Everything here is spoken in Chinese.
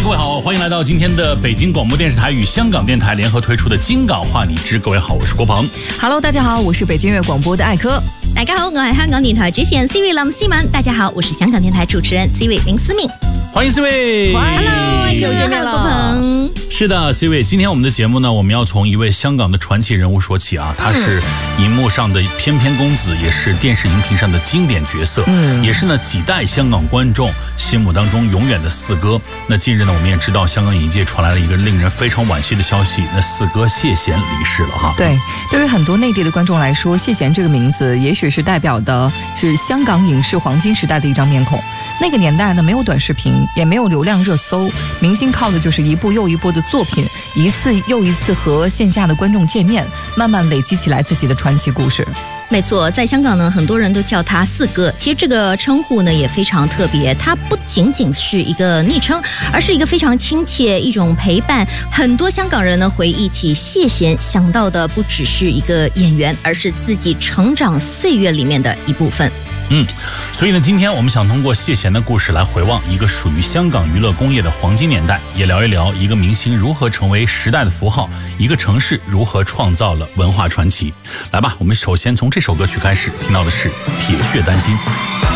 各位好，欢迎来到今天的北京广播电视台与香港电台联合推出的《京港话你知》。各位好，我是郭鹏。 Hello， 大家好，我是北京粤广播的艾科。 大家好，我係香港電台主持人 Siri 林思敏。大家好，我是香港電台主持人 Siri 林思敏。 欢迎 Siri。 Hello， 又見面了。 是的 ，Siri， 今天我们的节目呢，我们要从一位香港的传奇人物说起啊。他是荧幕上的翩翩公子，也是电视荧屏上的经典角色，也是呢几代香港观众心目当中永远的四哥。那近日呢，我们也知道香港影界传来了一个令人非常惋惜的消息，那四哥谢贤离世了哈。 对，对于很多内地的观众来说，谢贤这个名字也许是代表的是香港影视黄金时代的一张面孔。那个年代呢，没有短视频，也没有流量热搜，明星靠的就是一部又一部的作品，一次又一次和线下的观众见面，慢慢累积起来自己的传奇故事。 没错，在香港呢，很多人都叫他四哥。其实这个称呼呢也非常特别，它不仅仅是一个昵称，而是一个非常亲切、一种陪伴。很多香港人呢回忆起谢贤，想到的不只是一个演员，而是自己成长岁月里面的一部分。 所以呢，今天我们想通过谢贤的故事来回望一个属于香港娱乐工业的黄金年代，也聊一聊一个明星如何成为时代的符号，一个城市如何创造了文化传奇。来吧，我们首先从这首歌曲开始，听到的是《铁血丹心》。